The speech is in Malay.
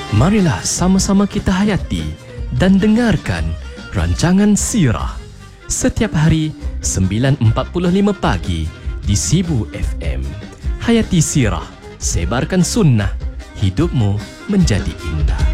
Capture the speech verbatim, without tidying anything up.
Marilah sama-sama kita hayati dan dengarkan rancangan Sirah setiap hari sembilan empat puluh lima pagi di Sibu F M. Hayati Sirah, sebarkan sunnah, hidupmu menjadi indah.